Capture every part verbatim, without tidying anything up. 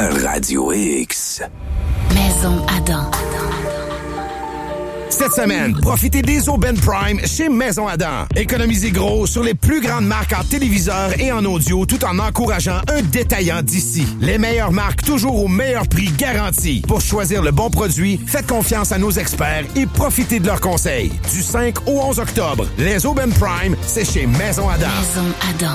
Radio X. Maison Adam. Cette semaine, profitez des aubaines Prime chez Maison Adam. Économisez gros sur les plus grandes marques en téléviseurs et en audio tout en encourageant un détaillant d'ici. Les meilleures marques toujours au meilleur prix garanti. Pour choisir le bon produit, faites confiance à nos experts et profitez de leurs conseils. Du cinq au onze octobre, les aubaines Prime, c'est chez Maison Adam. Maison Adam.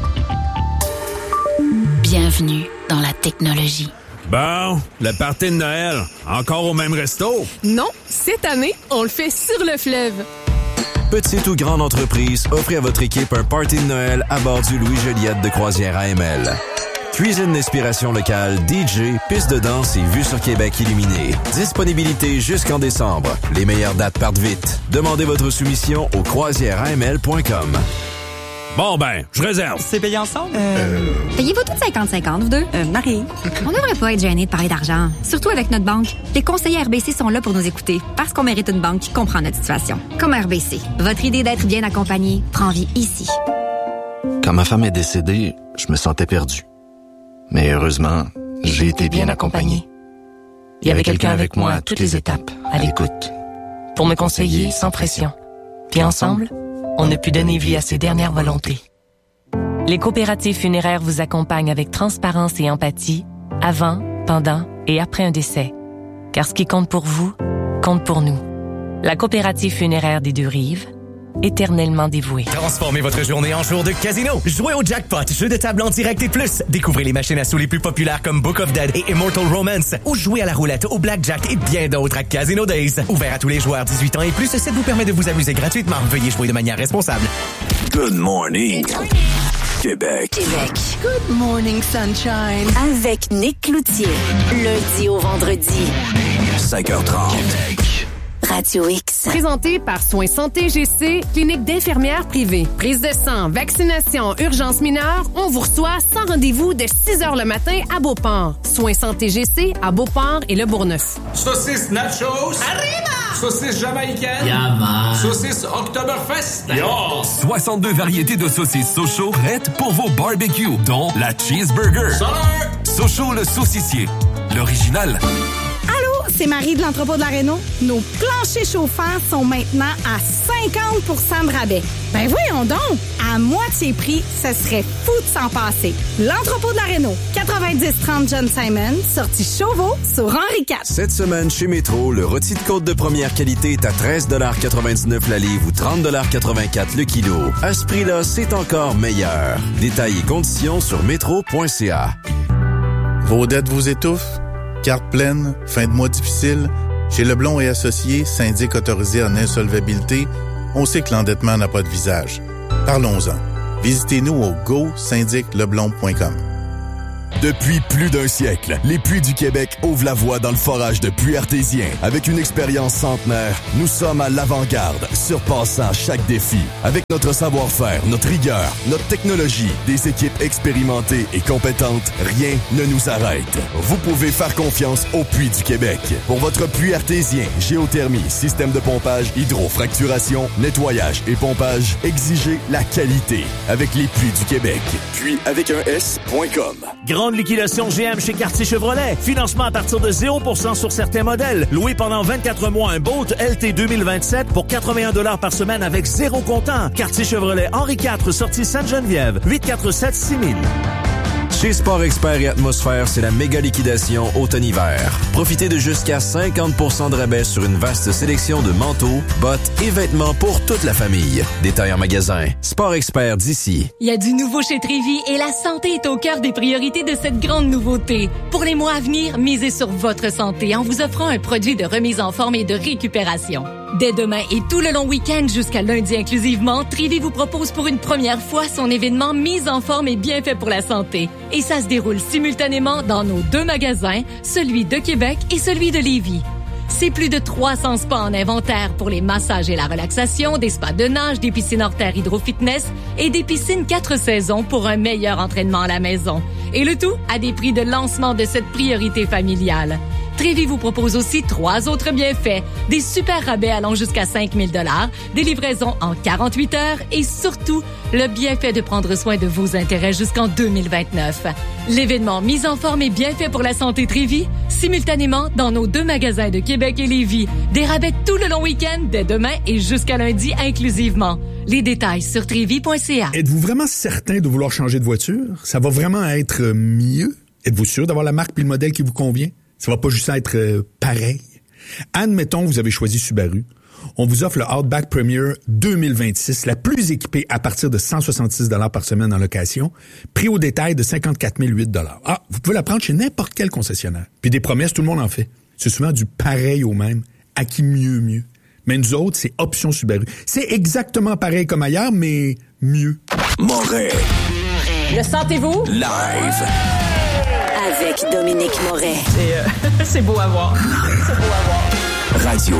Bienvenue dans la technologie. Bon, le party de Noël, encore au même resto? Non, cette année, on le fait sur le fleuve. Petite ou grande entreprise, offrez à votre équipe un party de Noël à bord du Louis Joliette de Croisière A M L. Cuisine d'inspiration locale, D J, piste de danse et vue sur Québec illuminée. Disponibilité jusqu'en décembre. Les meilleures dates partent vite. Demandez votre soumission au croisière a m l point com. Bon ben, je réserve. C'est payé ensemble? Euh... Payez-vous toutes cinquante cinquante, vous deux? Euh, Marie. On devrait pas être gêné de parler d'argent. Surtout avec notre banque. Les conseillers R B C sont là pour nous écouter. Parce qu'on mérite une banque qui comprend notre situation. Comme R B C. Votre idée d'être bien accompagné prend vie ici. Quand ma femme est décédée, je me sentais perdu. Mais heureusement, j'ai été bien accompagné. Il y avait quelqu'un avec moi à toutes les étapes, à l'écoute. Pour me conseiller sans pression. Puis ensemble, on a pu donner vie à ses dernières volontés. Les coopératives funéraires vous accompagnent avec transparence et empathie, avant, pendant et après un décès. Car ce qui compte pour vous, compte pour nous. La coopérative funéraire des Deux-Rives, éternellement dévouée. Transformez votre journée en jour de casino. Jouez au jackpot, jeu de table en direct et plus. Découvrez les machines à sous les plus populaires comme Book of Dead et Immortal Romance. Ou jouez à la roulette, au blackjack et bien d'autres à Casino Days. Ouvert à tous les joueurs dix-huit ans et plus, ça vous permet de vous amuser gratuitement. Veuillez jouer de manière responsable. Good morning, Québec. Québec. Good morning, sunshine. Avec Nick Cloutier. Lundi au vendredi. cinq heures trente. Québec. Radio X. Présenté par Soins Santé G C, clinique d'infirmières privée. Prise de sang, vaccination, urgence mineure, on vous reçoit sans rendez-vous de six heures le matin à Beauport. Soins Santé G C à Beauport et Le Bourgneuf. Saucisse nachos. Arriba! Saucisse jamaïcaine. Yama. Saucisse Oktoberfest. Yo! soixante-deux variétés de saucisses Sochaux prêtes pour vos barbecues, dont la cheeseburger. Salut! Sochaux le saucissier. L'original. C'est Marie de l'entrepôt de la Réno. Nos planchers chauffants sont maintenant à cinquante pour cent de rabais. Ben voyons donc! À moitié prix, ce serait fou de s'en passer. L'entrepôt de la Réno, quatre-vingt-dix trente John Simon, sortie Chauveau sur Henri quatre. Cette semaine, chez Métro, le rôti de côte de première qualité est à treize quatre-vingt-dix-neuf la livre ou trente quatre-vingt-quatre le kilo. À ce prix-là, c'est encore meilleur. Détails et conditions sur métro point c a. Vos dettes vous étouffent? Carte pleine, fin de mois difficile. Chez Leblond et Associés, syndic autorisé en insolvabilité, on sait que l'endettement n'a pas de visage. Parlons-en. Visitez-nous au go syndic leblond point com. Depuis plus d'un siècle, les Puits du Québec ouvrent la voie dans le forage de puits artésiens. Avec une expérience centenaire, nous sommes à l'avant-garde, surpassant chaque défi. Avec notre savoir-faire, notre rigueur, notre technologie, des équipes expérimentées et compétentes, rien ne nous arrête. Vous pouvez faire confiance aux Puits du Québec. Pour votre puits artésien, géothermie, système de pompage, hydrofracturation, nettoyage et pompage, exigez la qualité avec les Puits du Québec. Puits avec un S point com. Grande liquidation G M chez Cartier Chevrolet. Financement à partir de zéro pour cent sur certains modèles. Loué pendant vingt-quatre mois un Bolt L T deux mille vingt-sept pour quatre-vingt-un dollars par semaine avec zéro comptant. Cartier Chevrolet Henri quatre, sortie Sainte-Geneviève. huit quatre sept six mille. Chez Sport Expert et Atmosphère, c'est la méga liquidation automne-hiver. Profitez de jusqu'à cinquante pour cent de rabais sur une vaste sélection de manteaux, bottes et vêtements pour toute la famille. Détails en magasin. Sport Expert d'ici. Il y a du nouveau chez Trévi et la santé est au cœur des priorités de cette grande nouveauté. Pour les mois à venir, misez sur votre santé en vous offrant un produit de remise en forme et de récupération. Dès demain et tout le long week-end jusqu'à lundi inclusivement, Trévi vous propose pour une première fois son événement Mise en forme et bien fait pour la santé. Et ça se déroule simultanément dans nos deux magasins, celui de Québec et celui de Lévis. C'est plus de trois cents spas en inventaire pour les massages et la relaxation, des spas de nage, des piscines hors terre hydro-fitness et des piscines quatre saisons pour un meilleur entraînement à la maison. Et le tout à des prix de lancement de cette priorité familiale. Trévis vous propose aussi trois autres bienfaits. Des super rabais allant jusqu'à cinq mille dollars, des livraisons en quarante-huit heures et surtout, le bienfait de prendre soin de vos intérêts jusqu'en deux mille vingt-neuf. L'événement Mise en forme et bienfait pour la santé Trévis, simultanément dans nos deux magasins de Québec et Lévis. Des rabais tout le long week-end, dès demain et jusqu'à lundi inclusivement. Les détails sur trévis point c a. Êtes-vous vraiment certain de vouloir changer de voiture? Ça va vraiment être mieux? Êtes-vous sûr d'avoir la marque puis le modèle qui vous convient? Ça va pas juste être euh, pareil. Admettons que vous avez choisi Subaru. On vous offre le Outback Premier deux mille vingt-six, la plus équipée à partir de cent soixante-six dollars par semaine en location, prix au détail de cinquante-quatre mille huit dollars. Ah, vous pouvez la prendre chez n'importe quel concessionnaire. Puis des promesses, tout le monde en fait. C'est souvent du pareil au même, à qui mieux mieux. Mais nous autres, c'est option Subaru. C'est exactement pareil comme ailleurs, mais mieux. Moret. Le sentez-vous? Live. Avec Dominique Moret. C'est, euh, c'est beau à voir. C'est beau à voir. Radio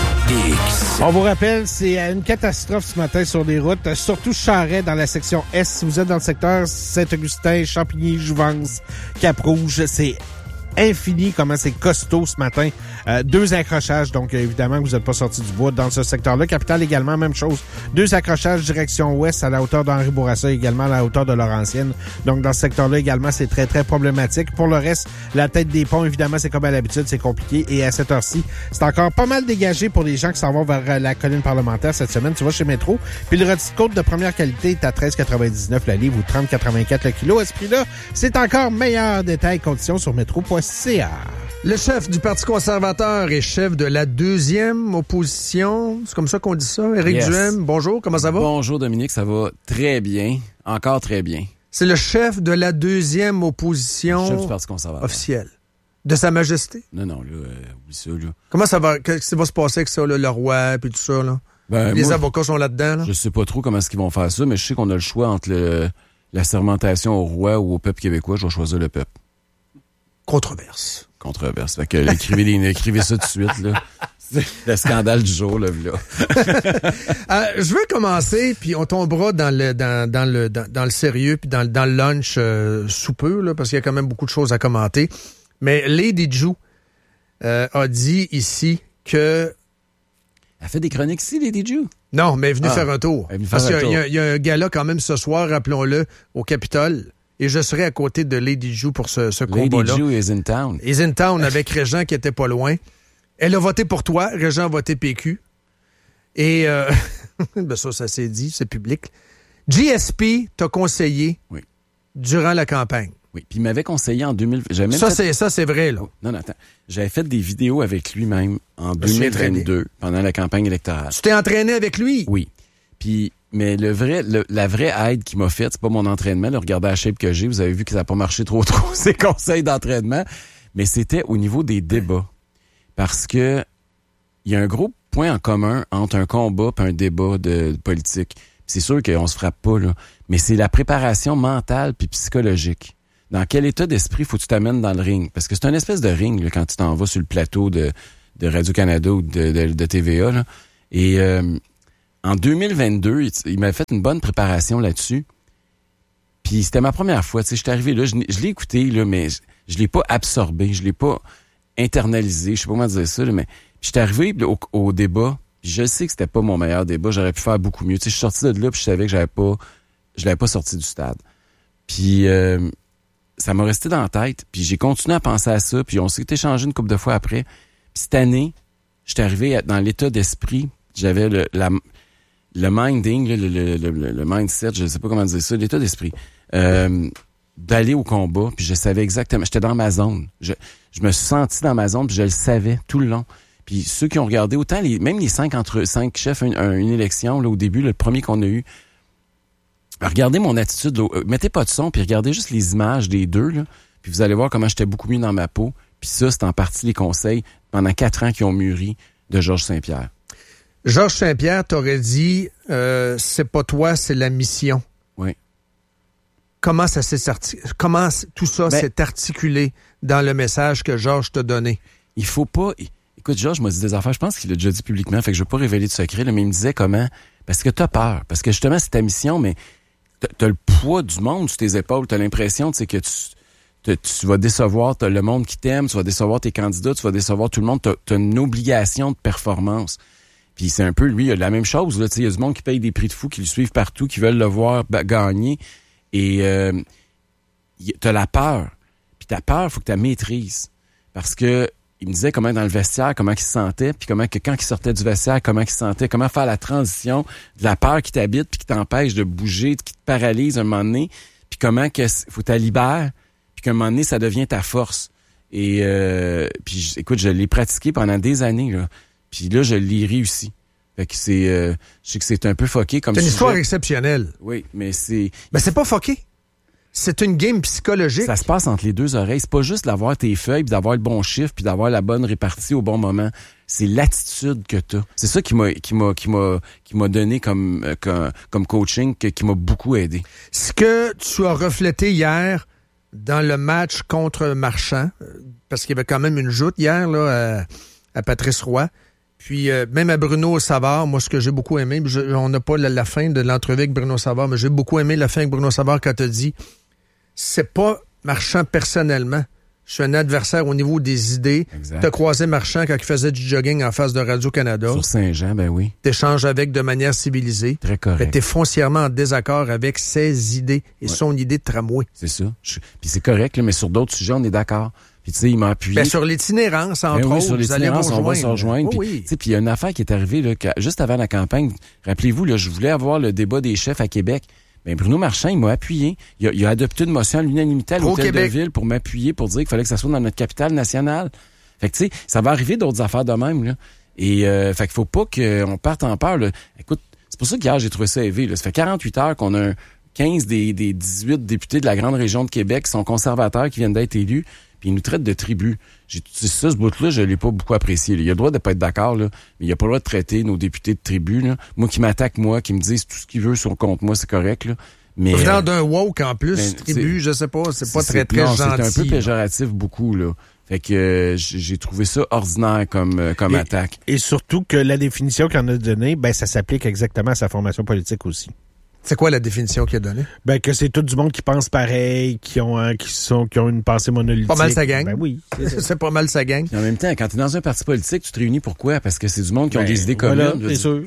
X. On vous rappelle, c'est une catastrophe ce matin sur les routes, surtout Charret dans la section Est. Si vous êtes dans le secteur Saint-Augustin, Champigny, Jouvence, Cap-Rouge, c'est infini comment c'est costaud ce matin. Euh, deux accrochages, donc évidemment vous n'êtes pas sorti du bois dans ce secteur-là. Capitale également, même chose. Deux accrochages direction ouest à la hauteur d'Henri Bourassa, également à la hauteur de Laurentienne. Donc dans ce secteur-là également, c'est très très problématique. Pour le reste, la tête des ponts, évidemment, c'est comme à l'habitude, c'est compliqué. Et à cette heure-ci, c'est encore pas mal dégagé pour les gens qui s'en vont vers la colline parlementaire cette semaine. Tu vas chez Métro. Puis le rôti de côte de première qualité est à treize quatre-vingt-dix-neuf la livre ou trente quatre-vingt-quatre le kilo. À ce prix-là, c'est encore meilleur. Détail, conditions sur métro point c a. Le chef du Parti conservateur et chef de la deuxième opposition, c'est comme ça qu'on dit ça, Éric yes. Duhem, bonjour, comment ça va? Bonjour Dominique, ça va très bien, encore très bien. C'est le chef de la deuxième opposition le chef du Parti conservateur officielle. De Sa Majesté? Non, non, là, euh, oui, ça, là. Comment ça va, qu'est-ce qui va se passer avec ça, là, le roi, puis tout ça, là? Ben, Les moi, avocats sont là-dedans, là? Je sais pas trop comment est-ce qu'ils vont faire ça, mais je sais qu'on a le choix entre le, la sermentation au roi ou au peuple québécois. Je vais choisir le peuple. Controverse. Controverse. Fait que écrivez, écrivez ça tout de suite, là. C'est le scandale du jour, là. là. euh, je veux commencer, puis on tombera dans le dans, dans le dans, dans le sérieux, puis dans, dans le lunch euh, sous peu, là, parce qu'il y a quand même beaucoup de choses à commenter. Mais Lady Ju euh, a dit ici que... Elle fait des chroniques ici, Lady Ju? Non, mais elle est venue ah, faire un tour. Elle est venue faire parce un qu'il y a, tour. il y a un gala quand même ce soir, rappelons-le, au Capitole. Et je serai à côté de Lady Ju pour ce, ce combat-là. Lady Ju is in town. Is in town avec Régent qui était pas loin. Elle a voté pour toi. Régent a voté P Q. Et euh, ben ça, ça s'est dit, c'est public. G S P t'a conseillé oui. durant la campagne. Oui, puis il m'avait conseillé en deux mille... J'avais même ça, fait... c'est, ça, c'est vrai, là. Non, non, attends. J'avais fait des vidéos avec lui-même en deux mille vingt-deux, pendant la campagne électorale. Tu t'es entraîné avec lui? Oui. Puis... Mais le vrai, le, la vraie aide qu'il m'a faite, c'est pas mon entraînement. Là, regardez la shape que j'ai, vous avez vu que ça n'a pas marché trop trop, ces conseils d'entraînement. Mais c'était au niveau des débats. Parce que il y a un gros point en commun entre un combat et un débat de, de politique. Puis c'est sûr qu'on se frappe pas, là. Mais c'est la préparation mentale puis psychologique. Dans quel état d'esprit faut que tu t'amènes dans le ring? Parce que c'est une espèce de ring, là, quand tu t'en vas sur le plateau de, de Radio-Canada ou de, de, de T V A, là. Et... Euh, En deux mille vingt-deux, il, il m'avait fait une bonne préparation là-dessus. Puis c'était ma première fois. Tu sais, j'étais arrivé là, je, je l'ai écouté, là, mais je, je l'ai pas absorbé, je l'ai pas internalisé, je sais pas comment dire ça, là, mais puis j'étais arrivé au, au débat, puis je sais que c'était pas mon meilleur débat, j'aurais pu faire beaucoup mieux. Tu sais, je suis sorti de là, puis je savais que j'avais pas, je l'avais pas sorti du stade. Puis euh, ça m'a resté dans la tête, puis j'ai continué à penser à ça, puis on s'est échangé une couple de fois après. Puis cette année, j'étais arrivé dans l'état d'esprit, j'avais le la le minding, le, le, le, le mindset, je ne sais pas comment dire ça, l'état d'esprit, euh, d'aller au combat, puis je savais exactement, j'étais dans ma zone. Je, je me suis senti dans ma zone, puis je le savais tout le long. Puis ceux qui ont regardé, autant les, même les cinq entre cinq chefs, une, une élection, là, au début, là, le premier qu'on a eu, regardez mon attitude, là, mettez pas de son, puis regardez juste les images des deux, là, puis vous allez voir comment j'étais beaucoup mieux dans ma peau. Puis ça, c'est en partie les conseils pendant quatre ans qui ont mûri de Georges Saint-Pierre. Georges Saint-Pierre t'aurait dit euh, c'est pas toi, c'est la mission. Oui. Comment ça s'est artic... comment tout ça ben, s'est articulé dans le message que Georges t'a donné? Il faut pas. Écoute, Georges m'a dit des affaires, je pense qu'il l'a déjà dit publiquement, fait que je veux pas révéler de secret, là, mais il me disait comment. Parce que t'as peur. Parce que justement, c'est ta mission, mais t'as, t'as le poids du monde sur tes épaules. T'as l'impression, tu sais, que tu te, tu vas décevoir t'as le monde qui t'aime, tu vas décevoir tes candidats, tu vas décevoir tout le monde. Tu as une obligation de performance. Puis c'est un peu, lui, il a la même chose. Il y a du monde qui paye des prix de fou, qui le suivent partout, qui veulent le voir ba- gagner. Et euh, tu as la peur. Puis ta peur, il faut que tu la maîtrises. Parce que il me disait comment dans le vestiaire, comment il se sentait, puis comment que quand il sortait du vestiaire, comment il se sentait, comment faire la transition de la peur qui t'habite, puis qui t'empêche de bouger, qui te paralyse un moment donné, puis comment que faut que tu la libères, puis qu'à un moment donné, ça devient ta force. Et euh, puis écoute, je l'ai pratiqué pendant des années, là. Puis là, je l'ai réussi. Fait que c'est, euh, je sais que c'est un peu fucké comme c'est une sujet. histoire exceptionnelle. Oui, mais c'est... Mais c'est pas fucké. C'est une game psychologique. Ça se passe entre les deux oreilles. C'est pas juste d'avoir tes feuilles, puis d'avoir le bon chiffre, puis d'avoir la bonne répartie au bon moment. C'est l'attitude que t'as. C'est ça qui m'a, qui m'a, qui m'a, qui m'a donné comme, euh, comme, comme coaching, que, qui m'a beaucoup aidé. Ce que tu as reflété hier dans le match contre Marchand, parce qu'il y avait quand même une joute hier là à, à Patrice Roy. Puis euh, même à Bruno Savard, moi ce que j'ai beaucoup aimé, je, on n'a pas la, la fin de l'entrevue avec Bruno Savard, mais j'ai beaucoup aimé la fin avec Bruno Savard quand tu as dit c'est pas Marchand personnellement. Je suis un adversaire au niveau des idées. Tu as croisé Marchand quand il faisait du jogging en face de Radio-Canada. Sur Saint-Jean, ben oui. T'échanges avec de manière civilisée. Très correct. T'es foncièrement en désaccord avec ses idées et ouais. son idée de tramway. C'est ça. Je, puis c'est correct, là, mais sur d'autres sujets, on est d'accord. Puis tu sais, il m'a appuyé. Ben, sur l'itinérance, entre ben oui, autres, sur l'itinérance, on va se rejoindre. Oh, puis, oui. tu sais, puis il y a une affaire qui est arrivée là, juste avant la campagne. Rappelez-vous, là, je voulais avoir le débat des chefs à Québec. Ben Bruno Marchand, il m'a appuyé. Il a, il a adopté une motion à l'unanimité à l'Hôtel de Ville pour m'appuyer, pour dire qu'il fallait que ça soit dans notre capitale nationale. Fait que tu sais, ça va arriver d'autres affaires de même, là. Et euh, fait qu'il faut pas qu'on parte en peur, là. Écoute, c'est pour ça qu'hier, j'ai trouvé ça élevé, là. Ça fait quarante-huit heures qu'on a un quinze des, des dix-huit députés de la grande région de Québec qui sont conservateurs, qui viennent d'être élus, puis ils nous traitent de tribus. J'ai, c'est ça, ce bout-là, je l'ai pas beaucoup apprécié, là. Il a le droit de pas être d'accord, là, mais il a pas le droit de traiter nos députés de tribus, là. Moi qui m'attaque, moi, qui me disent tout ce qu'il veut sur contre moi, c'est correct, là. Mais venant euh, d'un woke en plus, ben, tribu, je sais pas, c'est, c'est pas très, très non, gentil. C'est un peu péjoratif beaucoup, là. Fait que euh, j'ai trouvé ça ordinaire comme, euh, comme et, attaque. Et surtout que la définition qu'il en a donnée, ben ça s'applique exactement à sa formation politique aussi. C'est quoi la définition qu'il a donnée? Ben que c'est tout du monde qui pense pareil, qui ont euh, qui sont qui ont une pensée monolithique. Pas mal sa gang. Ben oui. C'est, c'est pas mal sa gang. Puis en même temps, quand tu es dans un parti politique, tu te réunis pourquoi? Parce que c'est du monde qui ben, ont des idées voilà, communes. C'est sûr.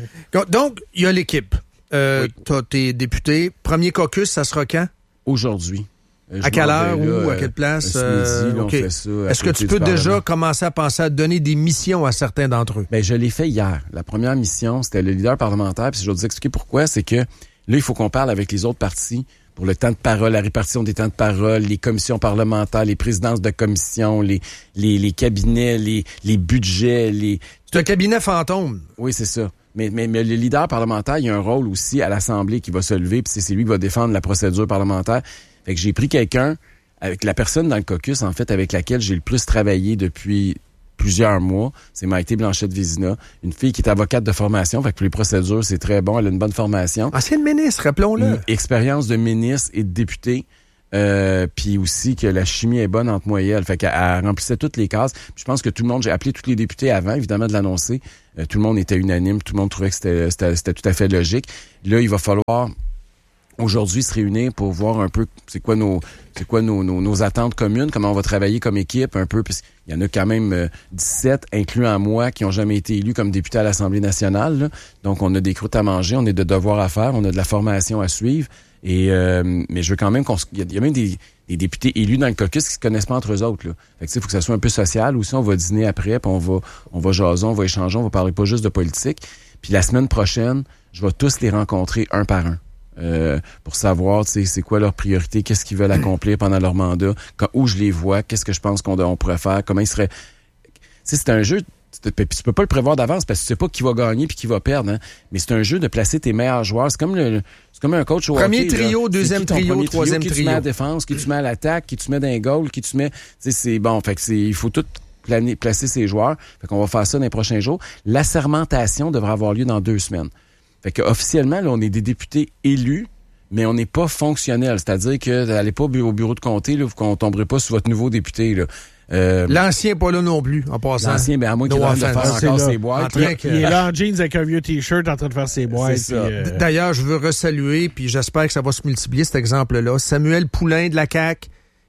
Donc, il y a l'équipe. Euh, oui. T'as tes députés. Premier caucus, ça sera quand? Aujourd'hui. Euh, à quelle heure ou à quelle place? Euh, midi, là, okay. on fait ça. Est-ce que tu peux déjà commencer à penser à donner des missions à certains d'entre eux? Ben, je l'ai fait hier. La première mission, c'était le leader parlementaire. Puis je vais vous expliquer pourquoi. C'est que là, il faut qu'on parle avec les autres partis pour le temps de parole, la répartition des temps de parole, les commissions parlementaires, les présidences de commissions, les, les, les cabinets, les, les budgets, les... C'est un cabinet fantôme. Oui, c'est ça. Mais, mais, mais le leader parlementaire, il y a un rôle aussi à l'Assemblée qui va se lever, puis c'est, c'est lui qui va défendre la procédure parlementaire. Fait que j'ai pris quelqu'un, avec la personne dans le caucus, en fait, avec laquelle j'ai le plus travaillé depuis plusieurs mois. C'est Maïté Blanchette-Vézina, une fille qui est avocate de formation. Fait que pour les procédures, c'est très bon. Elle a une bonne formation. Ancienne ministre, rappelons-le. Une expérience de ministre et de député. Euh, puis aussi que la chimie est bonne entre moi et elle. Fait qu'elle elle remplissait toutes les cases. Puis je pense que tout le monde, j'ai appelé tous les députés avant, évidemment, de l'annoncer. Euh, tout le monde était unanime. Tout le monde trouvait que c'était, c'était, c'était tout à fait logique. Là, il va falloir aujourd'hui se réunir pour voir un peu c'est quoi nos c'est quoi nos, nos, nos attentes communes, comment on va travailler comme équipe un peu, parce qu'il y en a quand même euh, dix-sept, incluant moi, qui ont jamais été élus comme député à l'Assemblée nationale. Là. Donc, on a des croûtes à manger, on a des devoirs à faire, on a de la formation à suivre. Et euh, mais je veux quand même qu'on il y a même des, des députés élus dans le caucus qui se connaissent pas entre eux autres. Là. Fait que il faut que ça soit un peu social aussi. On va dîner après, puis on va on va jaser, on va échanger, on va parler pas juste de politique. Puis la semaine prochaine, je vais tous les rencontrer un par un. Euh, pour savoir, tu sais, c'est quoi leur priorité, qu'est-ce qu'ils veulent accomplir pendant leur mandat, quand, où je les vois, qu'est-ce que je pense qu'on on pourrait faire, comment ils seraient... Tu sais, c'est un jeu, tu peux pas le prévoir d'avance parce que tu sais pas qui va gagner puis qui va perdre, hein, mais c'est un jeu de placer tes meilleurs joueurs. C'est comme le, c'est comme un coach au premier hockey, trio, là. deuxième trio, trio, troisième qui trio. Qui tu mets à la défense, qui tu mets à l'attaque, qui tu mets dans les goals, qui tu mets... Tu sais, c'est bon, fait que c'est... Il faut tout planer, placer ses joueurs. Fait qu'on va faire ça dans les prochains jours. L'assermentation devrait avoir lieu dans deux semaines. Fait que officiellement, là, on est des députés élus, mais on n'est pas fonctionnel. C'est-à-dire que n'allez pas au bureau de comté, là, vous ne tomberez pas sur votre nouveau député. Là. Euh, L'ancien n'est pas là non plus, en passant. L'ancien, ben à moins qu'il no ait de faire encore ses boîtes. Il, que... il est là en jeans avec un vieux T-shirt en train de faire ses boîtes. Puis, euh... D'ailleurs, je veux resaluer, puis j'espère que ça va se multiplier, cet exemple-là. Samuel Poulain de la C A Q,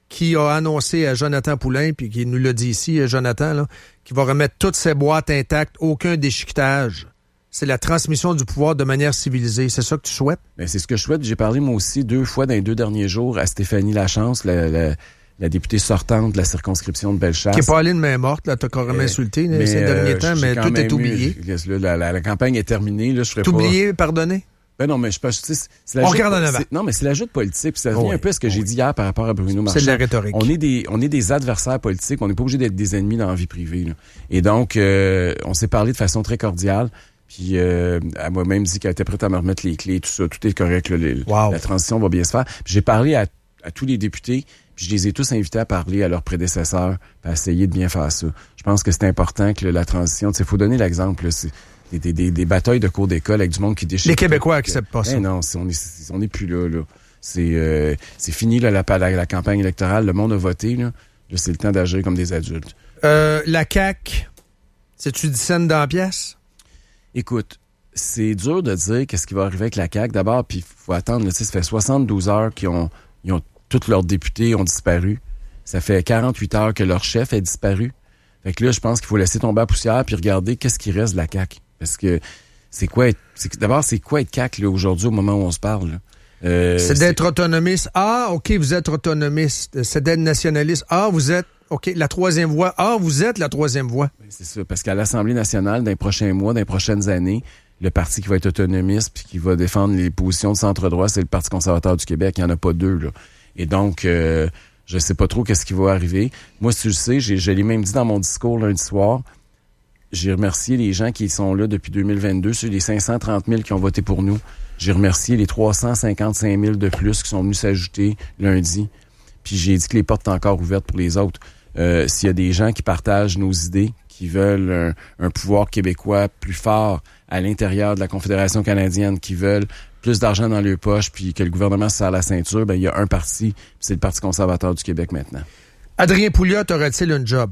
qui a annoncé à Jonathan Poulain, puis qui nous l'a dit ici, Jonathan, là, qu'il va remettre toutes ses boîtes intactes, aucun déchiquetage. C'est la transmission du pouvoir de manière civilisée. C'est ça que tu souhaites? Bien, c'est ce que je souhaite. J'ai parlé, moi aussi, deux fois dans les deux derniers jours à Stéphanie Lachance, la, la, la députée sortante de la circonscription de Bellechasse. Qui n'est pas allée de main morte, là, t'as carrément euh, insulté mais, ces derniers euh, temps, mais tout est oublié. Eu, là, la, la, la campagne est terminée. Là, je ferais Tout pas... oublié, pardonné? Ben non, mais je pense, tu sais, c'est la on joute, regarde en avant. Non, mais c'est la joute politique. Puis ça revient oh, un peu à ce que oh, j'ai dit hier par rapport à Bruno Marchand. C'est de la rhétorique. On est des, on est des adversaires politiques. On n'est pas obligé d'être des ennemis dans la vie privée. Là. Et donc, euh, on s'est parlé de façon très cordiale. Puis euh, elle m'a même dit qu'elle était prête à me remettre les clés, tout ça, tout est correct. Là, les, wow. La transition va bien se faire. Puis j'ai parlé à, à tous les députés. Puis je les ai tous invités à parler à leurs prédécesseurs, à essayer de bien faire ça. Je pense que c'est important que là, la transition. Tu sais, faut donner l'exemple. Là, c'est, Des, des, des, des batailles de cours d'école avec du monde qui déchire. Les Québécois acceptent pas ça. Eh non, c'est, on est, on est plus là, là. C'est, euh, c'est fini, là, la, la, la campagne électorale. Le monde a voté, là. Là, c'est le temps d'agir comme des adultes. Euh, la C A Q, c'est-tu dix cents dans la pièce? Écoute, c'est dur de dire qu'est-ce qui va arriver avec la C A Q. D'abord, puis il faut attendre, là, tu sais, ça fait soixante-douze heures qu'ils ont, ils ont, tous leurs députés ont disparu. Ça fait quarante-huit heures que leur chef est disparu. Fait que là, je pense qu'il faut laisser tomber la poussière puis regarder qu'est-ce qui reste de la C A Q. Parce que c'est quoi être, c'est, d'abord, c'est quoi être C A Q là, aujourd'hui au moment où on se parle? Là? Euh, c'est d'être c'est... autonomiste. Ah, OK, vous êtes autonomiste. C'est d'être nationaliste. Ah, vous êtes, OK, la troisième voie. Ah, vous êtes la troisième voie. Ben, c'est ça, parce qu'à l'Assemblée nationale, dans les prochains mois, dans les prochaines années, le parti qui va être autonomiste puis qui va défendre les positions de centre-droit, c'est le Parti conservateur du Québec. Il n'y en a pas deux, là. Et donc, euh, je sais pas trop qu'est-ce qui va arriver. Moi, si tu le sais, j'ai, je l'ai même dit dans mon discours lundi soir, j'ai remercié les gens qui sont là depuis deux mille vingt-deux, sur les cinq cent trente mille qui ont voté pour nous. J'ai remercié les trois cent cinquante-cinq mille de plus qui sont venus s'ajouter lundi. Puis j'ai dit que les portes sont encore ouvertes pour les autres. Euh, s'il y a des gens qui partagent nos idées, qui veulent un, un pouvoir québécois plus fort à l'intérieur de la Confédération canadienne, qui veulent plus d'argent dans leurs poches, puis que le gouvernement se serre la ceinture, ben il y a un parti, puis c'est le Parti conservateur du Québec maintenant. Adrien Pouliot aurait-il un job?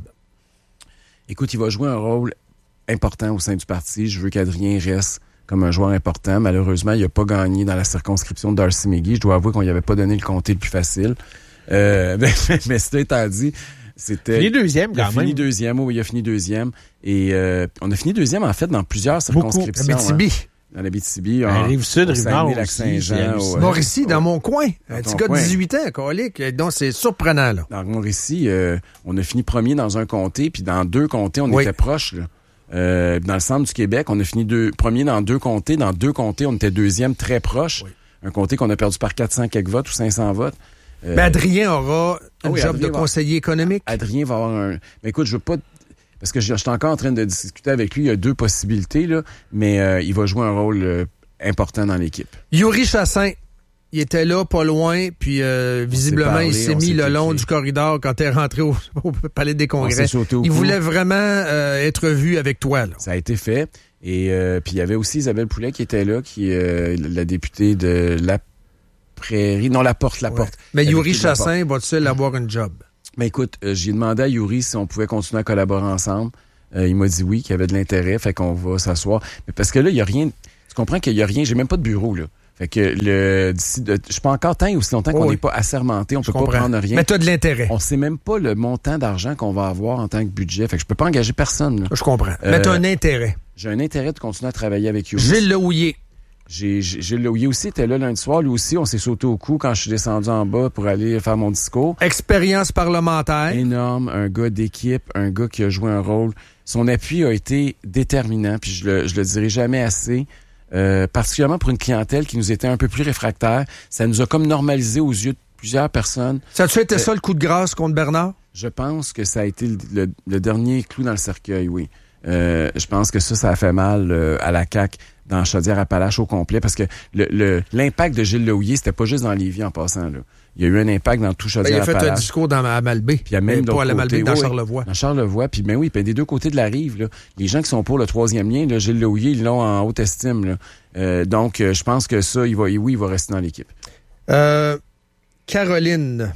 Écoute, il va jouer un rôle important au sein du parti. Je veux qu'Adrien reste comme un joueur important. Malheureusement, il n'a pas gagné dans la circonscription de Darcy McGee. Je dois avouer qu'on n'y avait pas donné le comté le plus facile. Euh, mais, mais c'était étant dit, c'était... Fini deuxième, quand il a même. fini deuxième, oui, il a fini deuxième. Et euh, on a fini deuxième, en fait, dans plusieurs circonscriptions. Beaucoup. Abitibi. Hein. Dans l'Abitibi, en Rive-Sud, Rive-Nord, Lac-Saint-Jean. Au, Mauricie, euh, dans mon coin. Un petit gars de dix-huit ans, colique. Donc, c'est surprenant, là. Dans Mauricie, euh, on a fini premier dans un comté, puis dans deux comtés, on oui. était proches, là. Euh, dans le centre du Québec, on a fini deux, premier dans deux comtés. Dans deux comtés, on était deuxième très proche. Oui. Un comté qu'on a perdu par quatre cents quelques votes ou cinq cents votes. Euh, Mais Adrien aura un oui, job Adrien de conseiller va, économique. Adrien va avoir un... Mais écoute, je veux pas... Parce que je, je suis encore en train de discuter avec lui. Il y a deux possibilités, là. Mais euh, il va jouer un rôle euh, important dans l'équipe. Yuri Chassin, il était là, pas loin, puis euh, visiblement, parlé, il s'est mis le long écrit. du corridor quand t'es rentré au, au Palais des Congrès. Il voulait vraiment euh, être vu avec toi, là. Ça a été fait. Et euh, puis il y avait aussi Isabelle Poulet qui était là, qui est euh, la députée de la Prairie. Non, la Porte, la ouais. Porte. Mais Yuri Chassin, va-t-il avoir un job? Mais écoute, euh, j'ai demandé à Yuri si on pouvait continuer à collaborer ensemble. Euh, il m'a dit oui, qu'il y avait de l'intérêt, fait qu'on va s'asseoir. Mais parce que là, il y a rien... Tu comprends qu'il y a rien... J'ai même pas de bureau, là. Fait que le d'ici de, je suis pas encore tant et aussi longtemps oh qu'on n'est oui. pas assermenté, on je peut comprends. pas prendre rien. Mais t'as de l'intérêt. On sait même pas le montant d'argent qu'on va avoir en tant que budget. Fait que je peux pas engager personne. Là. Je comprends. Euh, Mais t'as un intérêt. J'ai un intérêt de continuer à travailler avec Yuri. Gilles Lehouillier. J'ai, Gilles Lehouillier aussi était là lundi soir. Lui aussi, on s'est sauté au cou quand je suis descendu en bas pour aller faire mon discours. Expérience parlementaire. Énorme, un gars d'équipe, un gars qui a joué un rôle. Son appui a été déterminant, puis je le, je le dirai jamais assez. Euh, particulièrement pour une clientèle qui nous était un peu plus réfractaire. Ça nous a comme normalisé aux yeux de plusieurs personnes. Ça a-tu été euh, ça le coup de grâce contre Bernard? Je pense que ça a été le, le, le dernier clou dans le cercueil, oui. Euh, je pense que ça, ça a fait mal euh, à la C A Q dans Chaudière-Appalaches au complet parce que le, le, l'impact de Gilles Lehouillier, c'était pas juste dans Lévis en passant, là. Il y a eu un impact dans tout Chaudière-Appalaches. Ben, il a fait un discours dans, à Malbaie. Puis il y a même pas à la Malbaie, dans oui, Charlevoix. Dans Charlevoix. Puis ben oui, puis des deux côtés de la rive, là. Les gens qui sont pour le troisième lien, là, Gilles Lehouillier, ils l'ont en haute estime, là. Euh, donc, euh, je pense que ça, il va, oui, il va rester dans l'équipe. Euh, Caroline.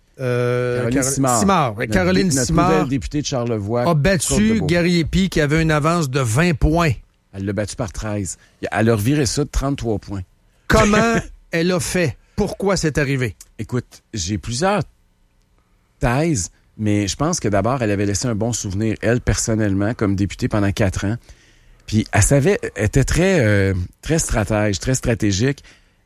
Euh, Caroline Car- Simard. Simard. Ouais, Caroline notre Simard. nouvelle députée de Charlevoix. A battu Gary Epi qui avait une avance de vingt points. Elle l'a battu par treize. Elle a reviré ça de trente-trois points. Comment elle a fait? Pourquoi c'est arrivé? Écoute, j'ai plusieurs taise, mais je pense que d'abord, elle avait laissé un bon souvenir, elle, personnellement, comme députée pendant quatre ans. Puis elle savait, elle était très, euh, très stratège, très stratégique.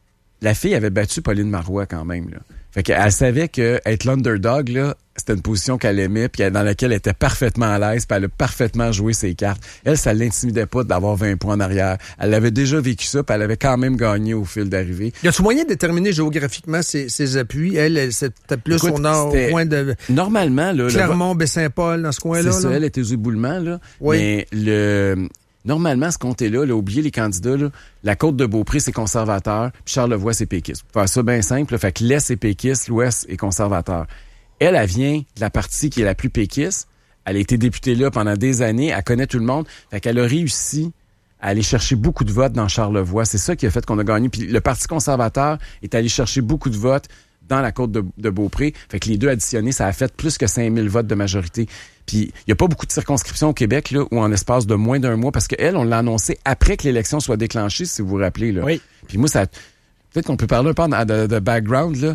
La fille avait battu Pauline Marois quand même, là. Fait qu'elle savait que être l'underdog, là, c'était une position qu'elle aimait, puis dans laquelle elle était parfaitement à l'aise, puis elle a parfaitement joué ses cartes. Elle, ça l'intimidait pas d'avoir vingt points en arrière. Elle avait déjà vécu ça, puis elle avait quand même gagné au fil d'arrivée. Y a-tu moyen de déterminer géographiquement ses, ses appuis? Elle, elle c'était plus Écoute, au nord, au coin de... Normalement, là... Clermont, Baie-Saint-Paul, dans ce coin-là. C'est ça, là? elle était aux éboulements, là. Oui. Mais le... Normalement, ce comté-là, là, oubliez les candidats, là, la Côte-de-Beaupré, c'est conservateur, puis Charlevoix, c'est péquiste. Pour faire ça bien simple, là, fait que l'Est, c'est péquiste, l'Ouest est conservateur. Elle, elle vient de la partie qui est la plus péquiste. Elle a été députée là pendant des années, elle connaît tout le monde. Fait qu'elle a réussi à aller chercher beaucoup de votes dans Charlevoix. C'est ça qui a fait qu'on a gagné. Puis le Parti conservateur est allé chercher beaucoup de votes dans la côte de, de Beaupré. Fait que les deux additionnés, ça a fait plus que cinq mille votes de majorité. Puis il n'y a pas beaucoup de circonscriptions au Québec là où en l'espace de moins d'un mois, parce qu'elle, on l'a annoncé après que l'élection soit déclenchée, si vous vous rappelez. Là. Oui. Puis moi, ça peut-être qu'on peut parler un peu de, de background. Là.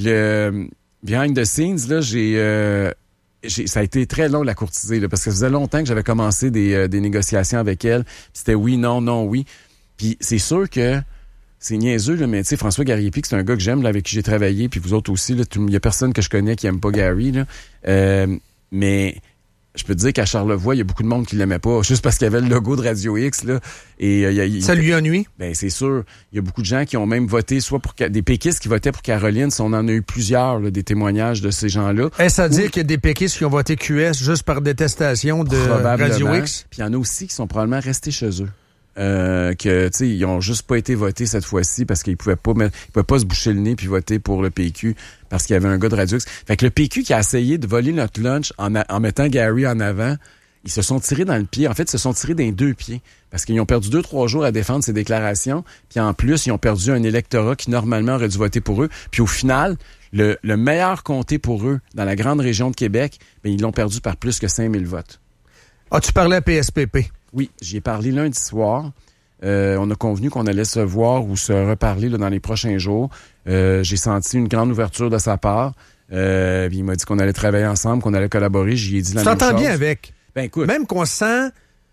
Le behind the scenes, là, j'ai, euh, j'ai ça a été très long la courtiser, là, parce que ça faisait longtemps que j'avais commencé des, euh, des négociations avec elle. Puis c'était oui, non, non, oui. Puis c'est sûr que c'est niaiseux, là, mais tu sais, François Garriépi, c'est un gars que j'aime, là, avec qui j'ai travaillé, puis vous autres aussi, il y a personne que je connais qui aime pas Gary, là. Euh, mais je peux te dire qu'à Charlevoix, il y a beaucoup de monde qui l'aimait pas, juste parce qu'il y avait le logo de Radio X, là. Et, euh, y a, y, ça lui a nuit? Ben, c'est sûr. Il y a beaucoup de gens qui ont même voté, soit pour des péquistes qui votaient pour Caroline, si on en a eu plusieurs, là, des témoignages de ces gens-là. Est-ce à dire qu'il y a des péquistes qui ont voté Q S juste par détestation de Radio X? Puis il y en a aussi qui sont probablement restés chez eux. Euh, que, tu sais, ils ont juste pas été votés cette fois-ci parce qu'ils pouvaient pas mettre, ils pouvaient pas se boucher le nez puis voter pour le P Q parce qu'il y avait un gars de Radio X. Fait que le P Q qui a essayé de voler notre lunch en, a, en mettant Gary en avant, ils se sont tirés dans le pied. En fait, ils se sont tirés dans les deux pieds parce qu'ils ont perdu deux, trois jours à défendre ces déclarations. Puis en plus, ils ont perdu un électorat qui normalement aurait dû voter pour eux. Puis au final, le, le meilleur comté pour eux dans la grande région de Québec, ben, ils l'ont perdu par plus que cinq mille votes. As-tu parlé à P S P P? Oui, j'y ai parlé lundi soir. Euh, on a convenu qu'on allait se voir ou se reparler là, dans les prochains jours. Euh, j'ai senti une grande ouverture de sa part. Euh, puis il m'a dit qu'on allait travailler ensemble, qu'on allait collaborer. J'y ai dit la tu même chose. Tu t'entends bien avec? Ben écoute. Même qu'on sent...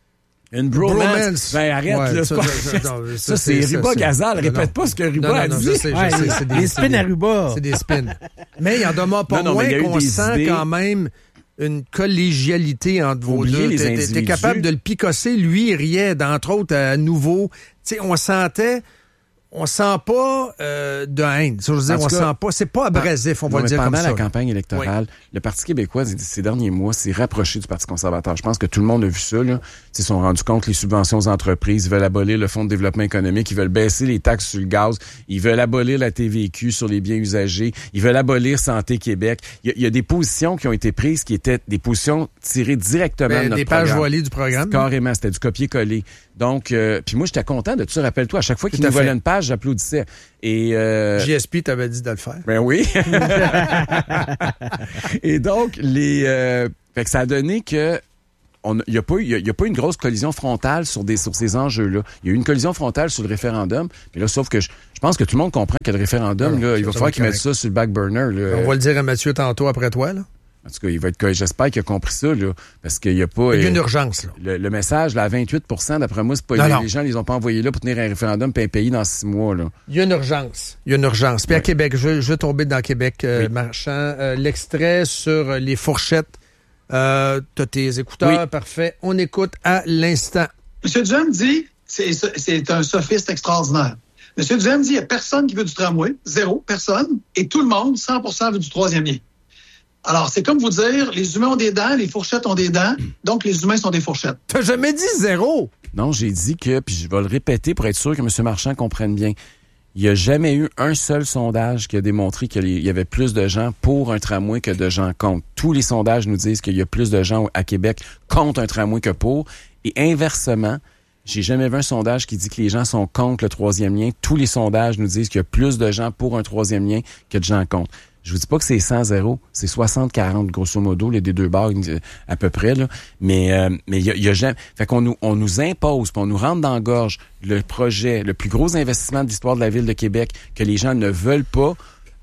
Une bromance. bromance. Ben arrête, ouais, là. Ça, pas... ça, ça, ça c'est Riba Gazal. Répète pas ce que Riba non, non, a non, dit. Je sais, je ouais, sais, c'est des, des spins à Riba. C'est des spins. Mais il y en demeure pas non, non, moins qu'on sent idées. quand même une collégialité entre vos Oubliez deux. Les t'es, individus. T'es capable de le picosser. Lui, il riait, d'entre autres, à nouveau. Tu sais, on sentait... On sent pas euh, de haine. Je veux dire, on cas, sent pas. C'est pas abrasif, on va non, le dire comme ça. Pendant la campagne électorale, oui. Le Parti québécois, ces derniers mois, s'est rapproché du Parti conservateur. Je pense que tout le monde a vu ça. Là. Ils se sont rendus compte que les subventions aux entreprises, ils veulent abolir le Fonds de développement économique, ils veulent baisser les taxes sur le gaz, ils veulent abolir la T V Q sur les biens usagés, ils veulent abolir Santé Québec. Il y a, il y a des positions qui ont été prises qui étaient des positions tirées directement ben, de notre des pages programme. voilées du programme. Carrément, c'était du copier-coller. Donc, euh, puis moi, j'étais content de tout ça. Rappelle-toi, à chaque fois qu'il nous volait une page, j'applaudissais. Et euh, J S P t'avait dit de le faire. Ben oui. Et donc, les, euh, fait que ça a donné que il n'y a pas eu, il y a pas eu une grosse collision frontale sur des sur ces enjeux-là. Il y a eu une collision frontale sur le référendum. Mais là, sauf que je, je pense que tout le monde comprend que le référendum, non, là, il va falloir qu'ils mettent ça sur le back burner. Là. On va le dire à Mathieu tantôt après toi, là. En tout cas, il va être, j'espère qu'il a compris ça, là, parce qu'il y a pas... Il y a une urgence, là. Le, le message, là, à vingt-huit pour cent, d'après moi, c'est pas... Non, les, non. les gens, ils les ont pas envoyés là pour tenir un référendum puis un pays dans six mois, là. Il y a une urgence. Il y a une urgence. Puis ouais. À Québec, je, je vais tomber dans Québec, euh, oui. Marchand. Euh, l'extrait sur les fourchettes. Euh, t'as tes écouteurs, oui. Parfait. On écoute à l'instant. M. Duhem dit, c'est, c'est un sophiste extraordinaire. M. Duhem dit, il n'y a personne qui veut du tramway. Zéro, personne. Et tout le monde, cent pour cent veut du troisième lien. Alors, c'est comme vous dire, les humains ont des dents, les fourchettes ont des dents, donc les humains sont des fourchettes. T'as jamais dit zéro? Non, j'ai dit que, puis je vais le répéter pour être sûr que M. Marchand comprenne bien, il n'y a jamais eu un seul sondage qui a démontré qu'il y avait plus de gens pour un tramway que de gens contre. Tous les sondages nous disent qu'il y a plus de gens à Québec contre un tramway que pour. Et inversement, j'ai jamais vu un sondage qui dit que les gens sont contre le troisième lien. Tous les sondages nous disent qu'il y a plus de gens pour un troisième lien que de gens contre. Je vous dis pas que c'est cent zéro, c'est soixante quarante grosso modo, les des deux barres à peu près là, mais euh, mais il y a, y a jamais, fait qu'on nous on nous impose, puis on nous rentre dans la gorge le projet, le plus gros investissement de l'histoire de la ville de Québec que les gens ne veulent pas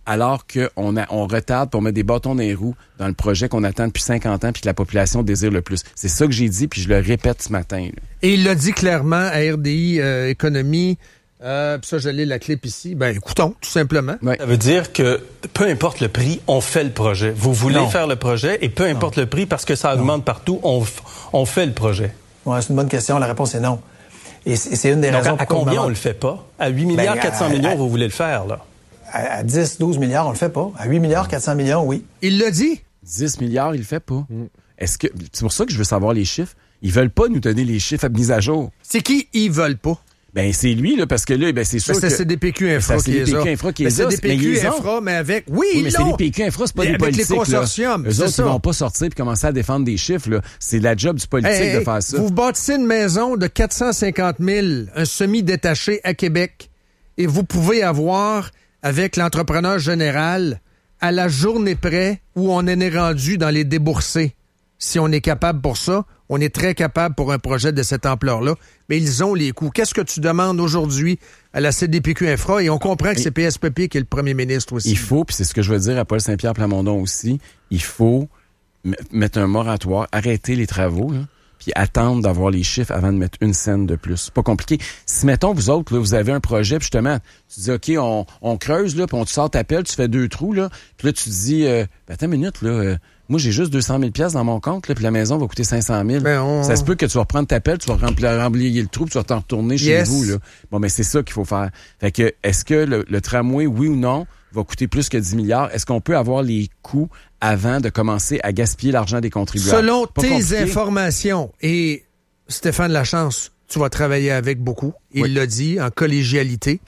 alors qu'on a, on retarde pour mettre des bâtons dans les roues dans le projet qu'on attend depuis cinquante ans puis que la population désire le plus. C'est ça que j'ai dit, puis je le répète ce matin. Là. Et il l'a dit clairement à R D I euh, Économie. Euh, puis ça, je lis la clip ici. Ben, écoutons, tout simplement. Ouais. Ça veut dire que peu importe le prix, on fait le projet. Vous voulez non. faire le projet et peu importe non. le prix, parce que ça augmente non. partout, on, on fait le projet. Oui, c'est une bonne question. La réponse est non. Et c'est une des Donc, raisons à, à combien moment... on le fait pas? À huit milliards quatre cents millions, à, vous voulez le faire, là? À, à dix, douze milliards, on le fait pas. À huit milliards quatre cents millions, oui. Il l'a dit? dix milliards, il le fait pas. Mm. Est-ce que... C'est pour ça que je veux savoir les chiffres. Ils veulent pas nous donner les chiffres à mise à jour. C'est qui ils veulent pas? Ben, c'est lui, là, parce que là, ben, c'est sûr ben, que... C'est C D P Q Infra qui les a. C'est C D P Q Infra qui les a. C'est C D P Q Infra, mais avec... Oui, oui mais C D P Q Infra, c'est pas des politiques, avec les consortiums, là. Eux autres, ils vont pas sortir puis commencer à défendre des chiffres, là. C'est la job du politique hey, de faire ça. Vous bâtissez une maison de quatre cent cinquante mille, un semi-détaché à Québec, et vous pouvez avoir, avec l'entrepreneur général, à la journée près où on en est rendu dans les déboursés. Si on est capable pour ça, on est très capable pour un projet de cette ampleur-là. Mais ils ont les coûts. Qu'est-ce que tu demandes aujourd'hui à la C D P Q Infra? Et on comprend que c'est P S P P qui est le premier ministre aussi. Il faut, puis c'est ce que je veux dire à Paul Saint-Pierre Plamondon aussi, il faut m- mettre un moratoire, arrêter les travaux, là, puis attendre d'avoir les chiffres avant de mettre une scène de plus. C'est pas compliqué. Si, mettons, vous autres, là, vous avez un projet, puis justement, tu dis, OK, on, on creuse, là, puis on te sort ta pelle, tu fais deux trous, là, puis là, tu dis, euh, ben, attends une minute, là, euh, moi, j'ai juste deux cent mille piastres dans mon compte, là, puis la maison va coûter cinq cent mille. Ben on... Ça se peut que tu vas reprendre ta pelle, tu vas remplir, remplir le trou, puis tu vas t'en retourner chez yes. vous, là. Bon, mais c'est ça qu'il faut faire. Fait que, est-ce que le, le tramway, oui ou non, va coûter plus que dix milliards? Est-ce qu'on peut avoir les coûts avant de commencer à gaspiller l'argent des contribuables? Selon pas tes compliqué. informations, et Stéphane Lachance, tu vas travailler avec beaucoup, il oui. l'a dit, en collégialité,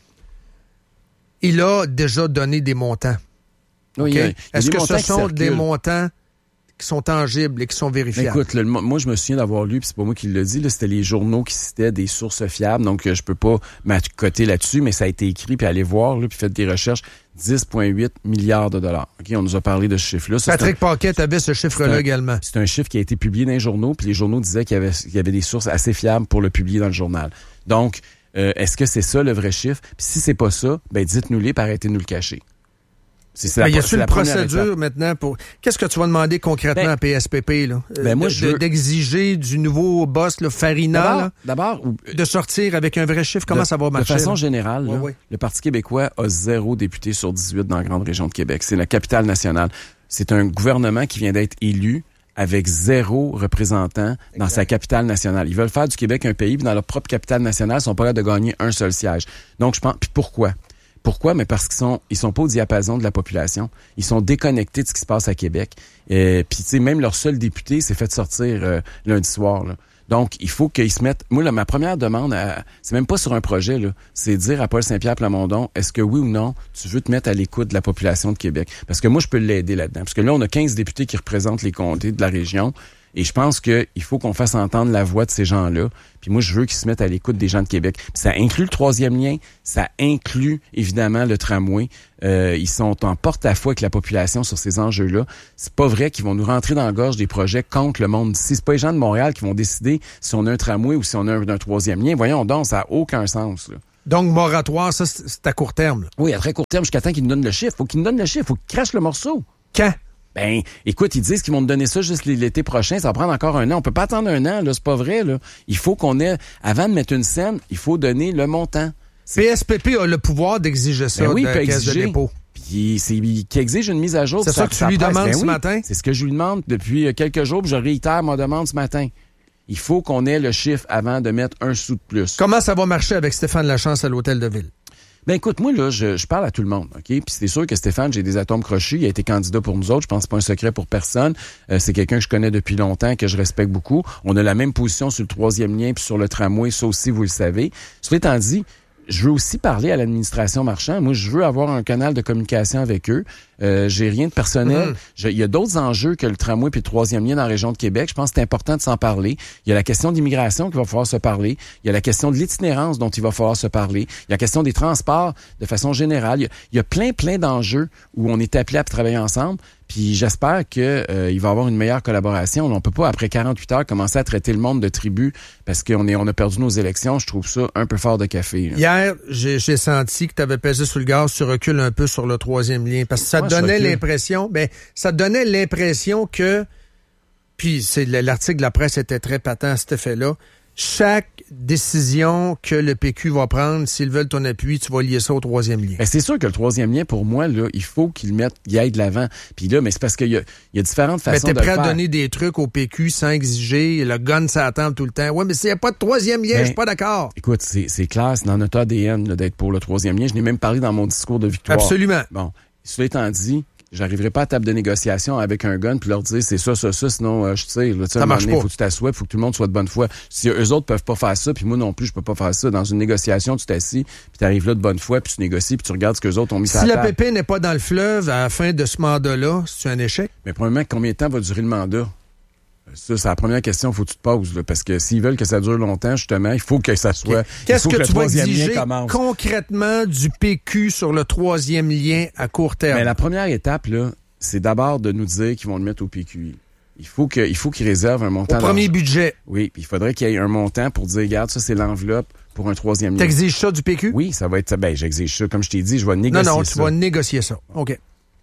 il a déjà donné des montants. Oui, okay? il y a, il y a Est-ce des que ce sont circulent. des montants qui sont tangibles et qui sont vérifiables? Écoute, le, moi, je me souviens d'avoir lu, puis c'est pas moi qui l'ai dit, là, c'était les journaux qui citaient des sources fiables, donc euh, je peux pas m'accoter là-dessus, mais ça a été écrit, puis allez voir, là, puis faites des recherches, dix virgule huit milliards de dollars. OK, on nous a parlé de ce chiffre-là. Ça, Patrick un, Paquette avait ce chiffre-là un, également. C'est un chiffre qui a été publié dans les journaux, puis les journaux disaient qu'il y avait, qu'il y avait des sources assez fiables pour le publier dans le journal. Donc, euh, est-ce que c'est ça le vrai chiffre? Puis si c'est pas ça, ben dites-nous-les, puis arrêtez de nous le cacher. C'est, c'est la, ben, y a-t-il une procédure maintenant pour... Qu'est-ce que tu vas demander concrètement ben, à P S P P, là? Ben moi, de, je veux... d'exiger du nouveau boss, là, Farina, d'abord, là, d'abord ou... de sortir avec un vrai chiffre? Comment de, ça va marcher? De façon là? générale, là, ouais, ouais. le Parti québécois a zéro député sur dix-huit dans la grande région de Québec. C'est la capitale nationale. C'est un gouvernement qui vient d'être élu avec zéro représentant dans exact. Sa capitale nationale. Ils veulent faire du Québec un pays, puis dans leur propre capitale nationale, ils sont pas là de gagner un seul siège. Donc, je pense... Puis pourquoi? Pourquoi? Mais parce qu'ils sont ils sont pas au diapason de la population. Ils sont déconnectés de ce qui se passe à Québec. Euh, Puis, tu sais, même leur seul député s'est fait sortir euh, lundi soir, là. Donc, il faut qu'ils se mettent... Moi, là, ma première demande, à... c'est même pas sur un projet, là. C'est dire à Paul Saint-Pierre Plamondon, est-ce que oui ou non, tu veux te mettre à l'écoute de la population de Québec? Parce que moi, je peux l'aider là-dedans. Parce que là, on a quinze députés qui représentent les comtés de la région. Et je pense qu'il faut qu'on fasse entendre la voix de ces gens-là. Puis moi, je veux qu'ils se mettent à l'écoute des gens de Québec. Puis ça inclut le troisième lien, ça inclut évidemment le tramway. Euh, ils sont en porte-à-faux avec la population sur ces enjeux-là. C'est pas vrai qu'ils vont nous rentrer dans la gorge des projets contre le monde d'ici. C'est pas les gens de Montréal qui vont décider si on a un tramway ou si on a un, un troisième lien. Voyons donc, ça n'a aucun sens, là. Donc, moratoire, ça, c'est à court terme, là. Oui, à très court terme, jusqu'à temps qu'ils nous donnent le chiffre. Faut qu'ils nous donnent le chiffre. Faut qu'ils crachent le morceau. Quand? Ben, écoute, ils disent qu'ils vont me donner ça juste l'été prochain. Ça va prendre encore un an. On peut pas attendre un an, là. C'est pas vrai, là. Il faut qu'on ait, avant de mettre une scène, il faut donner le montant. C'est... P S P P a le pouvoir d'exiger ça, ben oui, de la caisse exiger. de dépôt. Puis c'est qui exige une mise à jour. C'est ça, ça que tu lui demandes ben ce oui, matin? C'est ce que je lui demande depuis quelques jours, puis je réitère ma demande ce matin. Il faut qu'on ait le chiffre avant de mettre un sou de plus. Comment ça va marcher avec Stéphane Lachance à l'Hôtel de Ville? Ben écoute, moi là, je, je parle à tout le monde, ok. Puis c'est sûr que Stéphane, j'ai des atomes crochus. Il a été candidat pour nous autres. Je pense que c'est pas un secret pour personne. Euh, c'est quelqu'un que je connais depuis longtemps, que je respecte beaucoup. On a la même position sur le troisième lien puis sur le tramway. Ça aussi, vous le savez. Cela étant dit, je veux aussi parler à l'administration Marchand. Moi, je veux avoir un canal de communication avec eux. Euh, j'ai rien de personnel. Mm-hmm. Je, il y a d'autres enjeux que le tramway puis le troisième lien dans la région de Québec. Je pense que c'est important de s'en parler. Il y a la question d'immigration qu'il va falloir se parler. Il y a la question de l'itinérance dont il va falloir se parler. Il y a la question des transports de façon générale. Il y a, il y a plein, plein d'enjeux où on est appelé à travailler ensemble. Puis j'espère que euh, il va y avoir une meilleure collaboration. On peut pas, après quarante-huit heures, commencer à traiter le monde de tribu parce qu'on est, on a perdu nos élections. Je trouve ça un peu fort de café. Là. Hier, j'ai, j'ai senti que tu avais pesé sur le gaz. Tu recules un peu sur le troisième lien parce que ça te donnait l'impression, ben, ça te donnait l'impression que, puis c'est l'article de la presse était très patent à cet effet-là. Chaque décision que le P Q va prendre, s'ils veulent ton appui, tu vas lier ça au troisième lien. Ben c'est sûr que le troisième lien, pour moi, là, il faut qu'il mette, il aille de l'avant. Puis là, mais c'est parce qu'il y a, il y a différentes façons mais de t'es prêt le faire. à donner des trucs au P Q sans exiger, le gun s'attend tout le temps. Ouais, mais s'il n'y a pas de troisième lien, ben, je suis pas d'accord. Écoute, c'est, c'est clair, c'est dans notre A D N là, d'être pour le troisième lien. Je n'ai même parlé dans mon discours de victoire. Absolument. Bon, cela étant dit, j'arriverai pas à table de négociation avec un gun puis leur dire c'est ça, ça, ça, sinon euh, je sais, là, ça marche pas. Faut que tu t'assoies, faut que tout le monde soit de bonne foi. Si eux autres peuvent pas faire ça, puis moi non plus, je peux pas faire ça. Dans une négociation, tu t'assis, puis t'arrives là de bonne foi, puis tu négocies, puis tu regardes ce que les autres ont mis sur la table. table. Si la P P n'est pas dans le fleuve à la fin de ce mandat-là, c'est un échec? Mais premièrement, combien de temps va durer le mandat? Ça, c'est la première question qu'il faut que tu te poses, là, parce que s'ils veulent que ça dure longtemps, justement, il faut que ça soit... Okay. Qu'est-ce que, que tu vas exiger concrètement du P Q sur le troisième lien à court terme? Ben, la première étape, là, c'est d'abord de nous dire qu'ils vont le mettre au P Q I. Il faut que, il faut qu'ils réservent un montant. Au premier budget. Oui, puis il faudrait qu'il y ait un montant pour dire, regarde, ça, c'est l'enveloppe pour un troisième lien. T'exiges ça du P Q? Oui, ça va être, ben, j'exige ça. Comme je t'ai dit, je vais négocier ça. Non, non, tu ça. vas négocier ça. OK.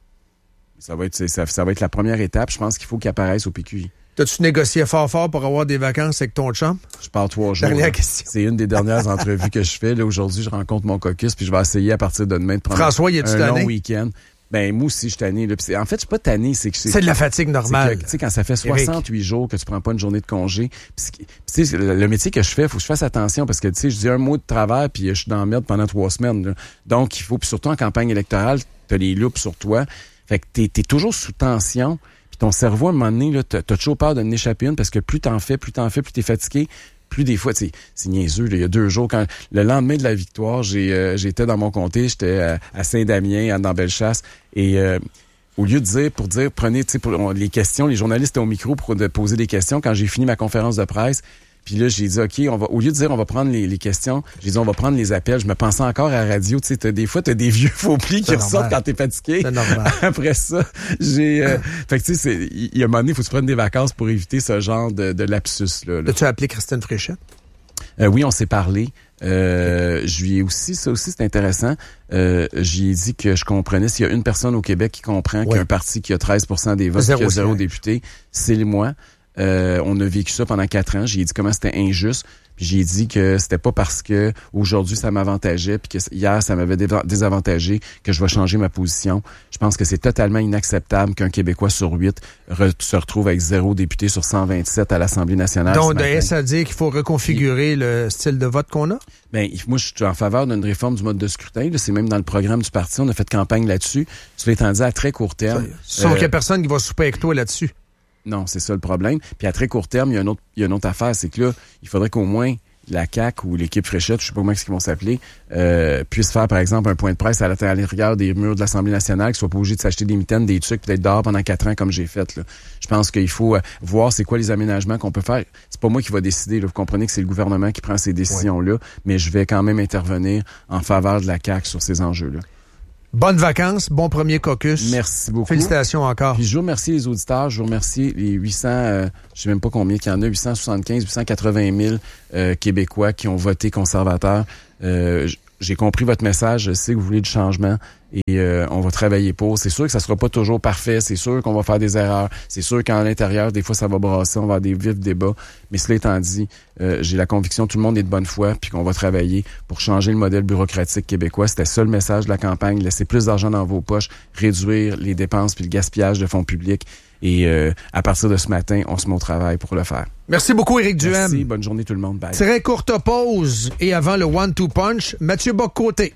Ça va être, ça, ça va être la première étape. Je pense qu'il faut qu'il apparaisse au P Q I. T'as-tu négocié fort fort pour avoir des vacances avec ton chum? Je pars trois jours. Dernière là. question. C'est une des dernières entrevues que je fais. Là, aujourd'hui, je rencontre mon caucus, puis je vais essayer à partir de demain de prendre François, y a-tu un tanné? long week-end. Ben, moi aussi, je suis tanné. Là. En fait, je suis pas tanné. C'est que c'est, c'est de la fatigue normale. Tu sais, quand ça fait soixante-huit Éric. Jours que tu prends pas une journée de congé, tu sais, le, le métier que je fais, faut que je fasse attention parce que, tu sais, je dis un mot de travers puis je suis dans la merde pendant trois semaines. Là. Donc, il faut, puis surtout en campagne électorale, t'as les loupes sur toi. Fait que t'es, t'es toujours sous tension. Puis ton cerveau, à un moment donné, là, t'as, t'as toujours peur de n'échapper une parce que plus t'en fais, plus t'en fais, plus t'es fatigué. Plus des fois, c'est niaiseux. Là, il y a deux jours, quand le lendemain de la victoire, j'ai euh, j'étais dans mon comté, j'étais à, à Saint-Damien, dans Bellechasse, et euh, au lieu de dire, pour dire, prenez, tu sais, pour on, les questions, les journalistes étaient au micro pour de poser des questions. Quand j'ai fini ma conférence de presse, puis là, j'ai dit, OK, on va, au lieu de dire, on va prendre les, les questions, j'ai dit, on va prendre les appels. Je me pensais encore à la radio, tu sais, des fois, t'as des vieux faux plis qui ressortent quand t'es fatigué. C'est normal. Après ça, j'ai, euh, fait que tu sais, il y a un moment donné, il faut se prendre des vacances pour éviter ce genre de, de lapsus, là. là. As-tu appelé Christine Fréchette? Euh, oui, on s'est parlé. Euh, je lui ai aussi, ça aussi, c'est intéressant. Euh, j'y ai dit que je comprenais s'il y a une personne au Québec qui comprend ouais. qu'il y a un parti qui a treize pour cent des votes, qui a zéro député, c'est moi. Euh, on a vécu ça pendant quatre ans. J'ai dit comment c'était injuste. Puis j'ai dit que c'était pas parce que aujourd'hui ça m'avantageait puis que hier ça m'avait désavantagé que je vais changer ma position. Je pense que c'est totalement inacceptable qu'un Québécois sur huit re- se retrouve avec zéro député sur cent vingt-sept à l'Assemblée nationale. Donc, est-ce à dire qu'il faut reconfigurer puis, le style de vote qu'on a? Ben, moi, je suis en faveur d'une réforme du mode de scrutin. Là. C'est même dans le programme du parti. On a fait campagne là-dessus. Cela étant dit, à très court terme. Sauf euh, qu'il n'y a personne qui va souper avec toi là-dessus. Non, c'est ça le problème. Puis à très court terme, il y a une autre, il y a une autre affaire, c'est que là, il faudrait qu'au moins la C A Q ou l'équipe Fréchette, je sais pas comment ils vont s'appeler, euh, puisse faire, par exemple, un point de presse à l'intérieur des murs de l'Assemblée nationale, qu'ils soient pas obligés de s'acheter des mitaines, des trucs, peut-être dehors pendant quatre ans comme j'ai fait. Là. Je pense qu'il faut euh, voir c'est quoi les aménagements qu'on peut faire. C'est pas moi qui va décider. Là. Vous comprenez que c'est le gouvernement qui prend ces décisions-là, ouais. mais je vais quand même intervenir en faveur de la C A Q sur ces enjeux-là. Bonnes vacances, bon premier caucus. Merci beaucoup. Félicitations encore. Puis je vous remercie les auditeurs, je vous remercie les huit cents, euh, je sais même pas combien qu'il y en a, huit cent soixante-quinze, huit cent quatre-vingt mille euh, Québécois qui ont voté conservateur. Euh, j'ai compris votre message, je sais que vous voulez du changement et euh, on va travailler pour. C'est sûr que ça sera pas toujours parfait, c'est sûr qu'on va faire des erreurs, c'est sûr qu'à l'intérieur, des fois, ça va brasser, on va avoir des vifs débats. Mais cela étant dit, euh, j'ai la conviction que tout le monde est de bonne foi puis qu'on va travailler pour changer le modèle bureaucratique québécois. C'était ça le message de la campagne, laisser plus d'argent dans vos poches, réduire les dépenses puis le gaspillage de fonds publics. Et euh, à partir de ce matin, on se met au travail pour le faire. Merci beaucoup, Éric Duhem. Merci, bonne journée tout le monde. Bye. Très courte pause et avant le one-two punch, Mathieu Bock-Côté.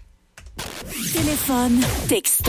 Téléphone, texto.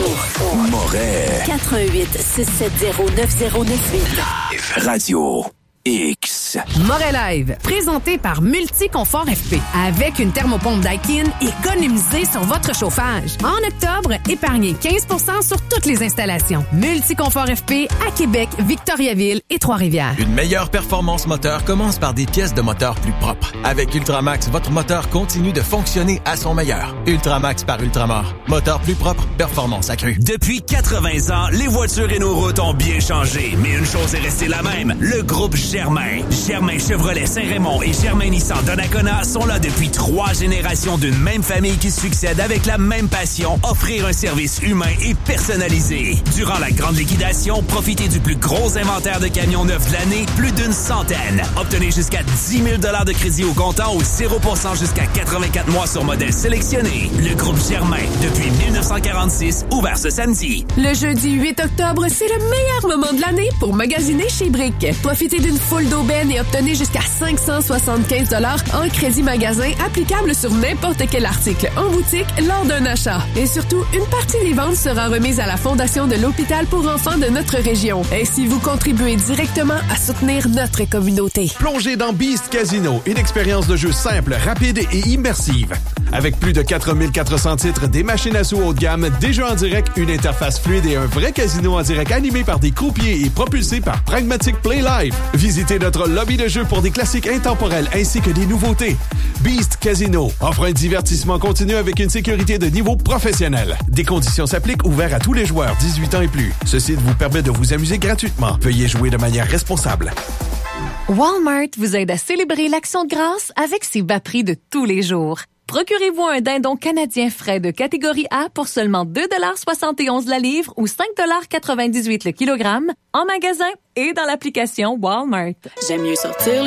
Moret. quatre un huit, six sept zéro, neuf zéro neuf huit. Radio X. X. Morelive, présenté par Multiconfort F P. Avec une thermopompe Daikin, économisez sur votre chauffage. En octobre, épargnez quinze pour cent sur toutes les installations. Multiconfort F P à Québec, Victoriaville et Trois-Rivières. Une meilleure performance moteur commence par des pièces de moteur plus propres. Avec Ultramax, votre moteur continue de fonctionner à son meilleur. Ultramax par Ultramar. Moteur plus propre, performance accrue. Depuis quatre-vingts ans, les voitures et nos routes ont bien changé, mais une chose est restée la même, le groupe Germain. Germain Chevrolet Saint-Raymond et Germain Nissan Donnacona sont là depuis trois générations d'une même famille qui succède avec la même passion, offrir un service humain et personnalisé. Durant la grande liquidation, profitez du plus gros inventaire de camions neufs de l'année, plus d'une centaine. Obtenez jusqu'à dix mille dollars de crédit au comptant ou zéro pour cent jusqu'à quatre-vingt-quatre mois sur modèle sélectionné. Le groupe Germain, depuis mille neuf cent quarante-six, ouvert ce samedi. Le jeudi huit octobre, c'est le meilleur moment de l'année pour magasiner chez Brick. Profitez d'une foule d'aubaines et obtenez jusqu'à cinq cent soixante-quinze dollars en crédit magasin applicable sur n'importe quel article en boutique lors d'un achat. Et surtout, une partie des ventes sera remise à la Fondation de l'hôpital pour enfants de notre région. Ainsi, vous contribuez directement à soutenir notre communauté. Plongez dans Beast Casino, une expérience de jeu simple, rapide et immersive. Avec plus de quatre mille quatre cents titres, des machines à sous haut de gamme, des jeux en direct, une interface fluide et un vrai casino en direct animé par des croupiers et propulsé par Pragmatic Play Live. Visitez notre lobby de jeu pour des classiques intemporels ainsi que des nouveautés. Beast Casino offre un divertissement continu avec une sécurité de niveau professionnel. Des conditions s'appliquent, ouverts à tous les joueurs dix-huit ans et plus. Ce site vous permet de vous amuser gratuitement. Veuillez jouer de manière responsable. Walmart vous aide à célébrer l'Action de grâce avec ses bas prix de tous les jours. Procurez-vous un dindon canadien frais de catégorie A pour seulement deux dollars soixante et onze la livre ou cinq dollars quatre-vingt-dix-huit le kilogramme en magasin et dans l'application Walmart. J'aime mieux sortir